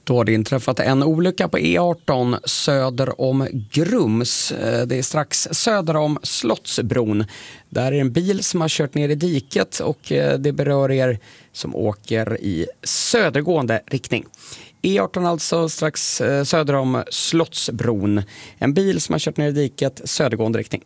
Då har det inträffat en olycka på E18 söder om Grums. Det är strax söder om Slottsbron. Där är en bil som har kört ner i diket och det berör er som åker i södergående riktning. E18 alltså strax söder om Slottsbron. En bil som har kört ner i diket, södergående riktning.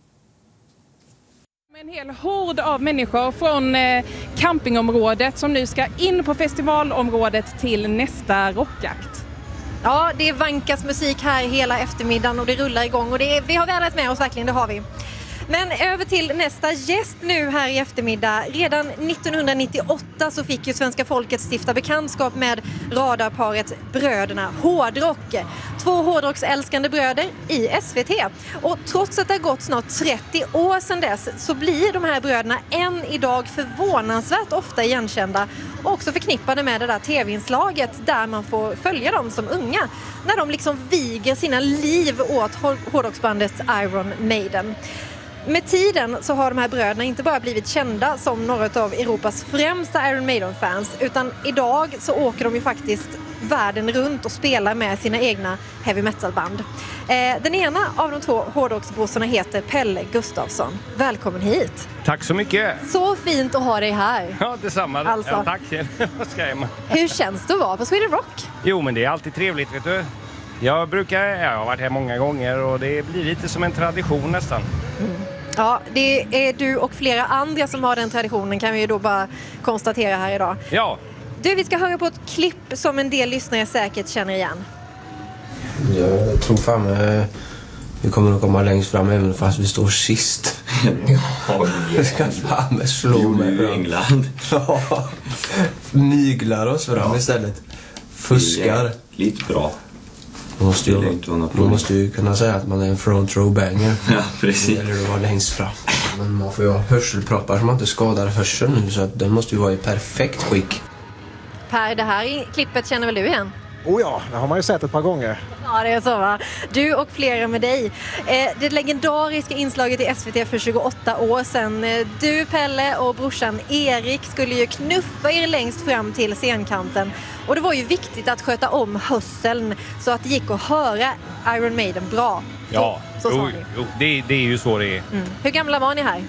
En hel hord av människor från campingområdet som nu ska in på festivalområdet till nästa rockakt. Ja, det vankas musik här hela eftermiddagen och det rullar igång och vi har vädret med oss verkligen, det har vi. Men över till nästa gäst nu här i eftermiddag. Redan 1998 så fick ju svenska folket stifta bekantskap med radarparet Bröderna Hårdrock. 2 hårdrocksälskande bröder i SVT. Och trots att det har gått snart 30 år sedan dess så blir de här bröderna än idag förvånansvärt ofta igenkända och också förknippade med det där tv-inslaget där man får följa dem som unga. När de liksom viger sina liv åt hårdrocksbandet Iron Maiden. Med tiden så har de här bröderna inte bara blivit kända som några av Europas främsta Iron Maiden-fans, utan idag så åker de ju faktiskt världen runt och spelar med sina egna heavy metal-band. Den ena av de 2 hårdrocksbrorsorna heter Pelle Gustafsson. Välkommen hit! Tack så mycket! Så fint att ha dig här! Ja, detsamma. Alltså. Ja, tack! Hur känns det att vara på Sweden Rock? Jo, men det är alltid trevligt, vet du. Jag har varit här många gånger och det blir lite som en tradition nästan. Mm. Ja, det är du och flera andra som har den traditionen, kan vi ju då bara konstatera här idag. Ja. Du, vi ska höra på ett klipp som en del lyssnare säkert känner igen. Jag tror fan vi kommer att komma längst fram även fast vi står sist. Jag ska fan slå mig fram. England. Ja, myglar oss fram istället. Fuskar. Lite bra. Man måste ju kunna säga att man är en front row banger. Ja, precis. Eller att vara längst fram. Men man får ju ha hörselproppar som man inte skadar hörseln nu, så att den måste ju vara i perfekt skick. Per, det här klippet känner väl du igen? Oh ja, det har man ju sett ett par gånger. Ja, det är så va. Du och flera med dig. Det legendariska inslaget i SVT för 28 år sedan. Du, Pelle och brorsan Erik skulle ju knuffa er längst fram till scenkanten. Och det var ju viktigt att sköta om hörseln så att det gick att höra Iron Maiden bra. Ja, så det är ju så det är. Mm. Hur gamla var ni här?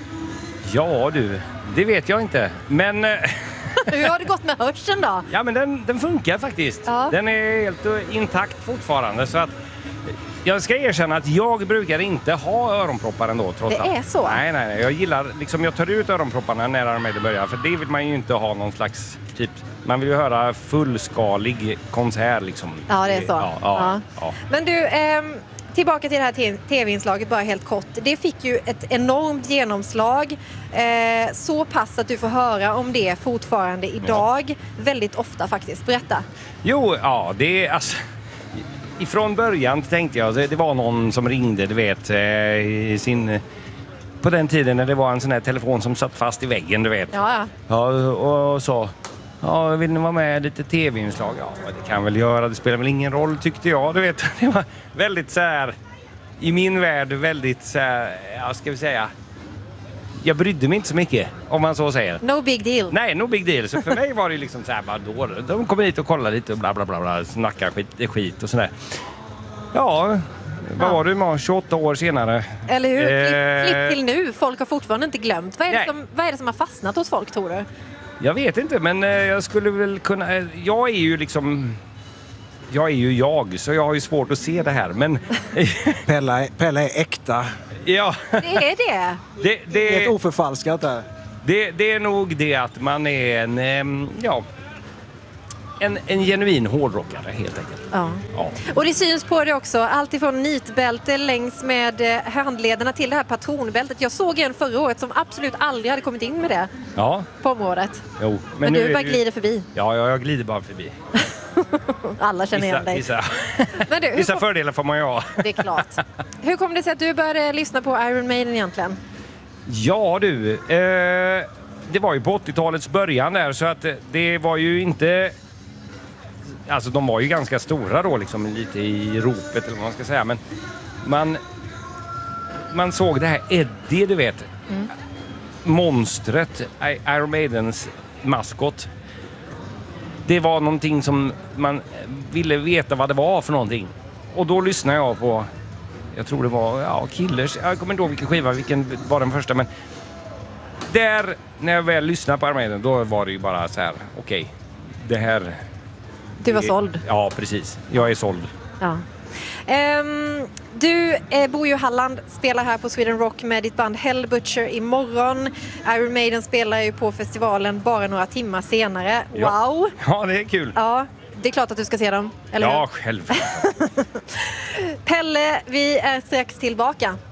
Ja du, det vet jag inte. Men... Hur har det gått med hörseln då? Ja, men den funkar faktiskt. Ja. Den är helt intakt fortfarande, så att jag ska erkänna att jag brukar inte ha öronproppar ändå, trots det allt. Är så? Nej. Jag gillar, liksom, jag tar ut öronpropparna när Iron Maiden börjar, för det vill man ju inte ha någon slags typ. Man vill ju höra fullskalig konsert liksom. Ja, det är så. Ja. Men du, tillbaka till det här tv-inslaget bara helt kort. Det fick ju ett enormt genomslag. Så pass att du får höra om det fortfarande idag. Väldigt ofta faktiskt. Berätta. Jo, ja, det är alltså... Ifrån början tänkte jag, det var någon som ringde, du vet, i sin... På den tiden när det var en sån här telefon som satt fast i väggen, du vet. Ja. Ja, och så... Ja, vill ni vara med i lite tv-inslag? Ja, det kan väl göra. Det spelar väl ingen roll, tyckte jag. Du vet, det var väldigt så här... I min värld väldigt så här... Ja, ska vi säga... Jag brydde mig inte så mycket, om man så säger. No big deal. Nej, no big deal. Så för mig var det liksom så här, bara då. De kommer hit och kollar lite och bla bla bla, bla snackar skit och sådär. Ja, vad var det med 28 år senare? Eller hur? Klipp till nu. Folk har fortfarande inte glömt. Vad är det som har fastnat hos folk, tror du? Jag vet inte, men jag skulle väl kunna... Jag är ju liksom... Jag är ju jag, så jag har ju svårt att se det här, men... Pelle är äkta. Ja. Det är det. Det är ett oförfalskat där. Det är nog det att man är en genuin hårdrockare, helt enkelt. Ja. Och det syns på det också. Allt ifrån nitbälte längs med handlederna till det här patronbältet. Jag såg en förra året som absolut aldrig hade kommit in med det på området. Jo, men du bara glider förbi. Ja, jag glider bara förbi. Alla känner igen dig. Vissa fördelar får man ju ha. Det är klart. Hur kom det sig att du började lyssna på Iron Maiden egentligen? Ja du, det var ju på 80-talets början där, så att det var ju inte... Alltså de var ju ganska stora då, liksom lite i ropet eller vad man ska säga, men man såg det här Eddie, du vet. Monstret, Iron Maidens maskot. det var någonting som man ville veta vad det var för någonting. Och då lyssnade jag på, jag tror det var Killers, jag kommer inte ihåg vilken var den första, men där när jag väl lyssnade på Iron Maiden, då var det ju bara så här, okej, det här... Du var såld. Ja, precis. Jag är såld. Ja. Du bor ju i Halland, spelar här på Sweden Rock med ditt band Hell Butcher imorgon. Iron Maiden spelar ju på festivalen bara några timmar senare. Ja. Wow! Ja, det är kul. Ja, det är klart att du ska se dem, eller Ja, hur? själv. Pelle, vi är strax tillbaka.